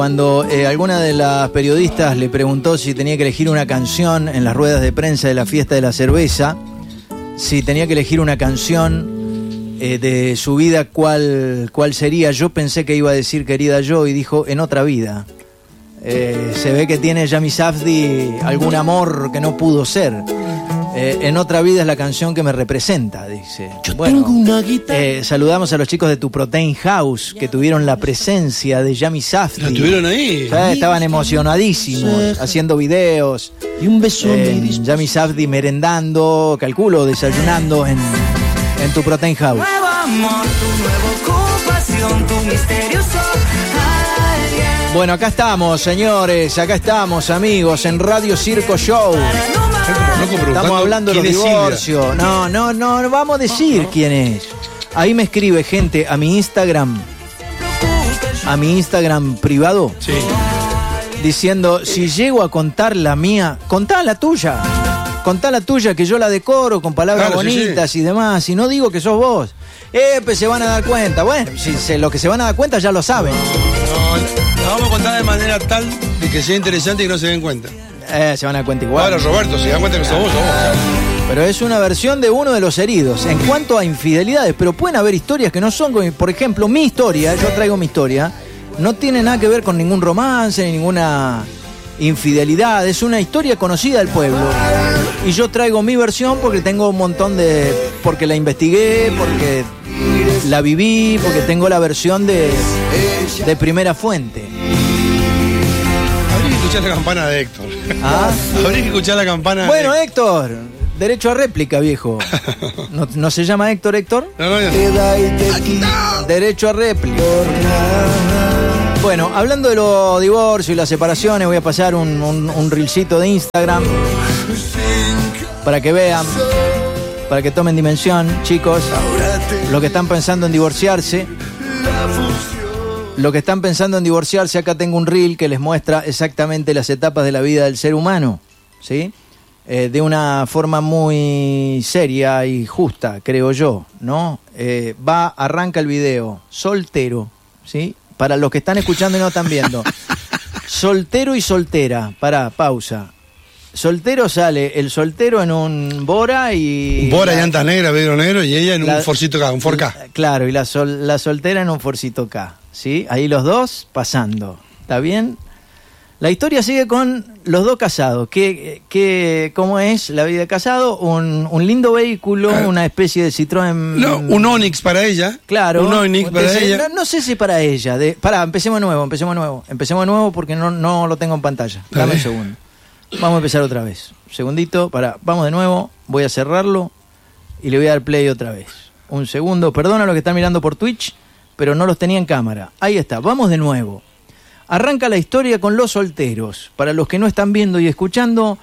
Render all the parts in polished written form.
Cuando alguna de las periodistas le preguntó si tenía que elegir una canción en las ruedas de prensa de la fiesta de la cerveza, si tenía que elegir una canción de su vida, ¿cuál sería? Yo pensé que iba a decir Querida Yo y dijo En otra vida. Se ve que tiene Yami Safdie algún amor que no pudo ser. En otra vida es la canción que me representa, dice. Bueno, saludamos a los chicos de Tu Protein House que tuvieron la presencia de Yami Safdie. ¿La tuvieron ahí? Estaban emocionadísimos, haciendo videos. Y un beso Yami Safdie merendando, calculo, desayunando en Tu Protein House. Nuevo amor, tu nueva ocupación, tu misterioso. Bueno, acá estamos, señores, acá estamos, amigos, en Radio Circo Show. Estamos hablando de los divorcios. No vamos a decir quién es. Ahí me escribe gente a mi Instagram privado, sí, diciendo, si llego a contar la mía, contá la tuya que yo la decoro con palabras bonitas, sí, y demás, y no digo que sos vos. Pues se van a dar cuenta. Bueno, si lo que se van a dar cuenta ya lo saben. No, la vamos a contar de manera tal de que sea interesante y que no se den cuenta. Se van a dar cuenta igual. Ahora, Roberto, si dan cuenta que sos vos. Pero es una versión de uno de los heridos. En cuanto a infidelidades, pero pueden haber historias que no son, por ejemplo, mi historia, yo traigo mi historia, no tiene nada que ver con ningún romance ni ninguna infidelidad, es una historia conocida del pueblo. Y yo traigo mi versión porque tengo un montón porque la investigué, porque la viví, porque tengo la versión de primera fuente. Habría que escuchar la campana de Héctor. ¿Ah? Habría que escuchar la campana. Bueno, Héctor, derecho a réplica, viejo. ¿No se llama Héctor? No. Derecho a réplica. Bueno, hablando de los divorcios y las separaciones, voy a pasar un reelcito de Instagram para que vean, para que tomen dimensión, chicos, los que están pensando en divorciarse. Los que están pensando en divorciarse, acá tengo un reel que les muestra exactamente las etapas de la vida del ser humano, ¿sí? De una forma muy seria y justa, creo yo, ¿no? Arranca el video, soltero, ¿sí? Para los que están escuchando y no están viendo. Soltero y soltera, pausa. Soltero sale el soltero en un Bora y... Bora, llantas negras, vidrio negro, y ella en un Forcito K, un 4K. Claro, y la soltera en un Forcito K, ¿sí? Ahí los dos pasando, ¿está bien? La historia sigue con los dos casados. ¿Cómo es la vida de casado? Un lindo vehículo, una especie de Citroën... No, un Onix para ella. Claro. Un Onix para ella. No sé si para ella. Empecemos de nuevo porque no lo tengo en pantalla. Dame un segundo. Vamos a empezar otra vez. Segundito, vamos de nuevo. Voy a cerrarlo y le voy a dar play otra vez. Un segundo. Perdona a los que están mirando por Twitch, pero no los tenía en cámara. Ahí está, vamos de nuevo. Arranca la historia con los solteros. Para los que no están viendo y escuchando,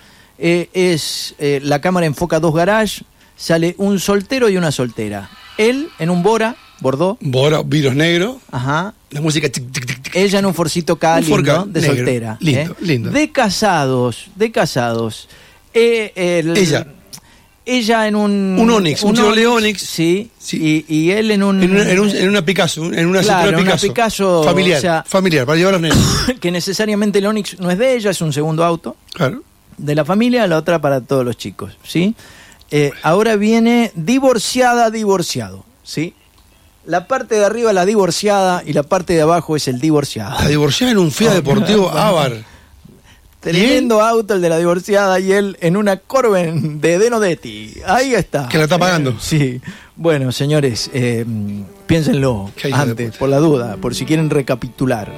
la cámara enfoca dos garages, sale un soltero y una soltera. Él en un Bordeaux. Bora, vidrios negros. Ajá. La música tic, tic, tic, tic. Ella en un Forcito K, lindo, de negro, soltera. Lindo. De casados. Ella en un Onix, un Chevrolet Onix. Sí. Y él en una Picasso, en una claro, Citroën Picasso familiar, o sea, familiar, para llevar a los nenes. Que necesariamente el Onix no es de ella, es un segundo auto. Claro. De la familia, la otra para todos los chicos, ¿sí? Ahora viene divorciado, ¿sí? La parte de arriba es la divorciada y la parte de abajo es el divorciado. La divorciada en un Fiat Deportivo Abar. Tremendo auto el de la divorciada y él en una Corben de Denodetti. Ahí está. Que la está pagando. Sí. Bueno, señores, piénsenlo antes, por la duda, por si quieren recapitular.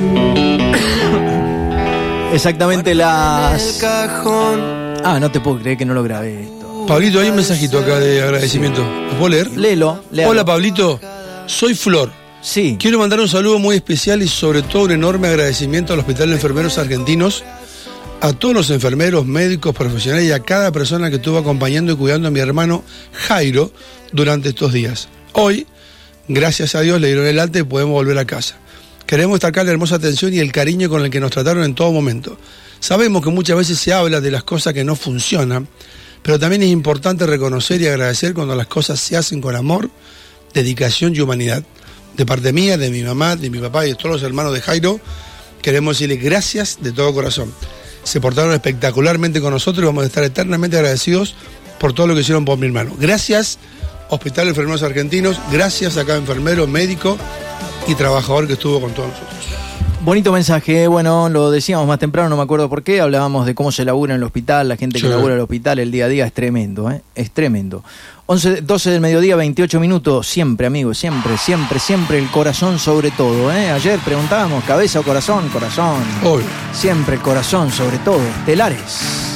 Exactamente las... no te puedo creer que no lo grabé esto. Pablito, hay un mensajito acá de agradecimiento. ¿Lo puedo leer? Léelo. Hola, Pablito. Soy Flor. Sí. Quiero mandar un saludo muy especial y sobre todo un enorme agradecimiento al Hospital de Enfermeros Argentinos, a todos los enfermeros, médicos, profesionales y a cada persona que estuvo acompañando y cuidando a mi hermano Jairo durante estos días. Hoy, gracias a Dios, le dieron el alta y podemos volver a casa. Queremos destacar la hermosa atención y el cariño con el que nos trataron en todo momento. Sabemos que muchas veces se habla de las cosas que no funcionan, pero también es importante reconocer y agradecer cuando las cosas se hacen con amor, dedicación y humanidad. De parte mía, de mi mamá, de mi papá y de todos los hermanos de Jairo, queremos decirle gracias de todo corazón. Se portaron espectacularmente con nosotros y vamos a estar eternamente agradecidos por todo lo que hicieron por mi hermano. Gracias, Hospital de Enfermeros Argentinos, gracias a cada enfermero, médico y trabajador que estuvo con todos nosotros. Bonito mensaje, bueno, lo decíamos más temprano, no me acuerdo por qué, hablábamos de cómo se labura en el hospital, la gente que labura en el hospital, el día a día es tremendo, es tremendo. 12 del mediodía, 28 minutos, siempre, amigos, siempre, el corazón sobre todo, Ayer preguntábamos, cabeza o corazón, corazón. Obvio. Siempre el corazón sobre todo, estelares.